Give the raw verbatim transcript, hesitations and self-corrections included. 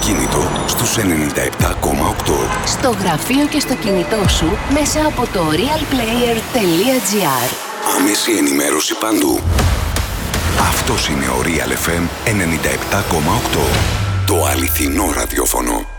αυτοκίνητο στους ενενήντα επτά κόμμα οκτώ. Στο γραφείο και στο κινητό σου μέσα από το realplayer τελεία gr. Άμεση ενημέρωση παντού. Αυτός είναι ο Real εφ εμ ενενήντα επτά κόμμα οκτώ. Το αληθινό ραδιόφωνο.